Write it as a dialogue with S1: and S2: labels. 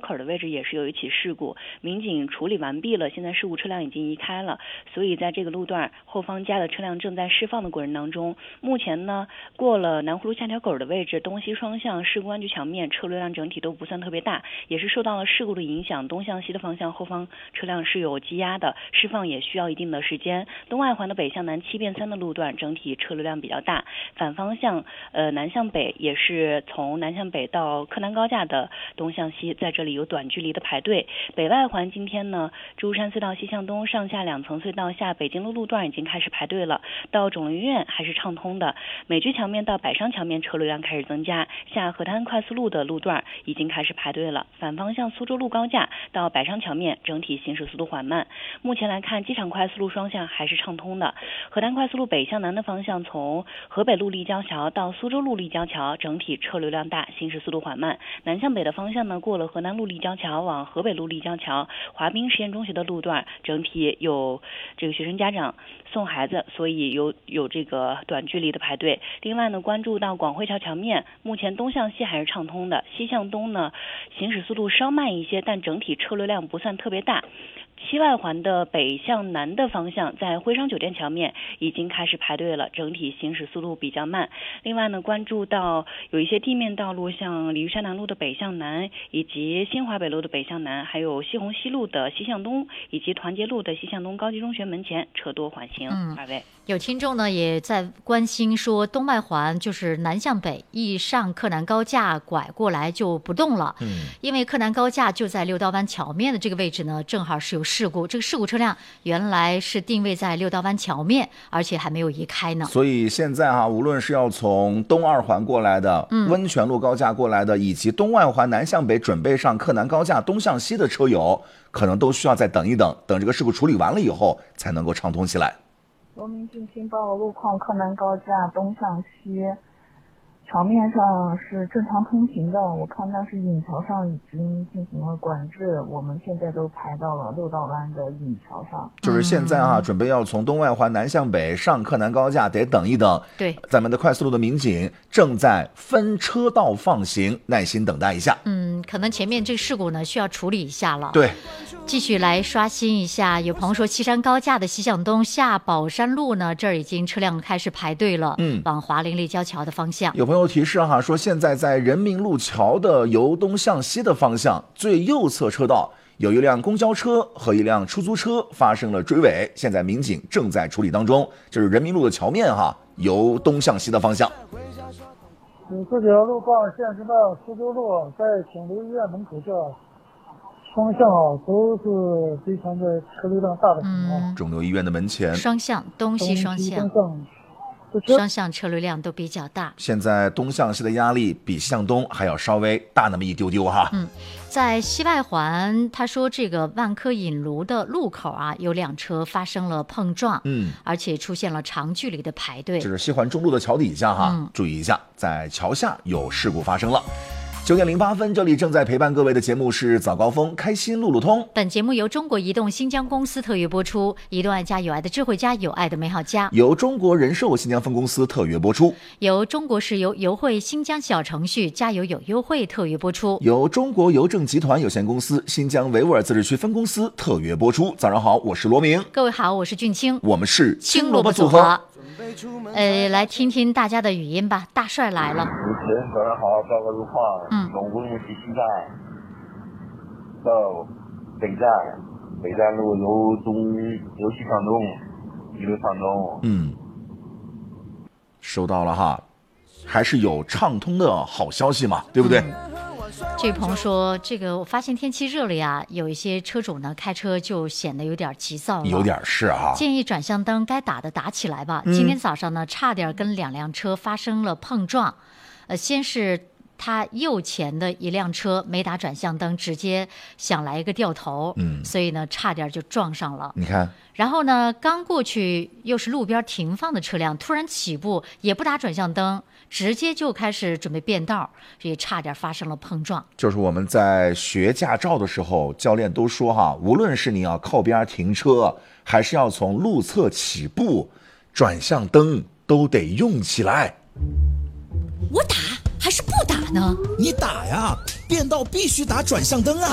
S1: 口的位置也是有一起事故，民警处理完毕了，现在事故车辆已经移开了，所以在这个路段后方家的车辆正在释放的过程当中。目前呢，过了南葫芦下条口的位置，东西双向事故弯曲桥面车流量整体都不算特别大，也是受到了事故的影响，东向西的方向后方车辆是有积压的，释放也需要一定的时间。东外环的北向南7变3的路段整体车流量比较大，反方向南向北也是从南向北到柯南高架的东向西，在这里有短距离的排队。北外环今天呢，珠山隧道西向东上下2层隧道下北京路段已经开始排队了，到肿瘤医院还是畅通的。美居桥面到百商桥面车流量开始增加，下河滩快速路的路段已经开始排队了。反方向苏州路高架到百商桥面整体行驶速度缓慢。目前来看，机场快速路双向还是畅通的。河滩快速路北向南的方向，从河北路立交桥到苏州路立交桥整体车流量大，行驶速度缓慢。南向北的方向呢，过了河南路立交桥往河北路立交桥华彬实验中学的路段，整体有这个学生家长送孩子，所以有这个短距离的排队。另外呢，关注到广汇桥桥面，目前东向西还是畅通的，西向东呢行驶速度稍慢一些，但整体车流量不算特别大。西外环的北向南的方向，在徽商酒店桥面已经开始排队了，整体行驶速度比较慢。另外呢，关注到有一些地面道路，像鲤鱼山南路的北向南，以及新华北路的北向南，还有西红西路的西向东，以及团结路的西向东高级中学门前车多缓行。二位
S2: 有听众呢也在关心说，东外环就是南向北一上柯南高架拐过来就不动了，因为柯南高架就在六道湾桥面的这个位置呢，正好是有事故，这个事故车辆原来是定位在六道湾桥面，而且还没有移开呢。
S3: 所以现在无论是要从东二环过来的、温泉路高架过来的，以及东外环南向北准备上柯南高架东向西的车友，可能都需要再等一等，等这个事故处理完了以后才能够畅通起来。
S4: 罗明俊新报的路况，柯南高架东向西桥面上是正常通行的，我看那是引桥上已经进行了管制，我们现在都排到了六道湾的引桥上。
S3: 就是现在准备要从东外环南向北上柯南高架，得等一等。
S2: 对，
S3: 咱们的快速路的民警正在分车道放行，耐心等待一下。
S2: 可能前面这个事故呢需要处理一下了。
S3: 对，
S2: 继续来刷新一下，有朋友说西山高架的西向东下宝山路呢，这儿已经车辆开始排队了，往华林立交桥的方向。
S3: 有朋友提示说现在在人民路桥的由东向西的方向最右侧车道有一辆公交车和一辆出租车发生了追尾，现在民警正在处理当中。就是人民路的桥面由东向西的方向。
S5: 这条路况现时到苏州路在肿瘤医院门口这双向都是非常的车流量大的情况。
S3: 肿瘤医院的门前
S2: 双向东西双向车流量都比较大。
S3: 现在东向西的压力比西向东还要稍微大那么一丢丢
S2: 在西外环，他说这个万科引炉的路口有2车发生了碰撞，而且出现了长距离的排队。
S3: 就是西环中路的桥底下注意一下，在桥下有事故发生了。9点08分，这里正在陪伴各位的节目是早高峰开心路路通。
S2: 本节目由中国移动新疆公司特约播出，移动爱家有爱的智慧家，有爱的美好家。
S3: 由中国人寿新疆分公司特约播出。
S2: 由中国石油油汇新疆小程序加油有优惠特约播出。
S3: 由中国邮政集团有限公司新疆维吾尔自治区分公司特约播出。早上好，我是罗明。
S2: 各位好，我是俊清。
S3: 我们是
S2: 青萝卜组合。来听听大家的语音吧。大帅来了。
S6: 主持人早上好，报告路况。从乌鲁木齐西站到北站路由西向东一路向东。
S3: 收到了还是有畅通的好消息嘛，对不对？
S2: 这位朋友说，这个我发现天气热了呀，有一些车主呢开车就显得有点急躁了，
S3: 有点是
S2: 建议转向灯该打的打起来吧。今天早上呢，差点跟2辆车发生了碰撞，先是他右前的一辆车没打转向灯，直接想来一个掉头，所以呢差点就撞上了。
S3: 你看，
S2: 然后呢刚过去又是路边停放的车辆，突然起步也不打转向灯，直接就开始准备变道，也差点发生了碰撞。
S3: 就是我们在学驾照的时候，教练都说无论是你要靠边停车，还是要从路侧起步，转向灯都得用起来。
S7: 我打还是不打呢？
S8: 你打呀，变道必须打转向灯啊。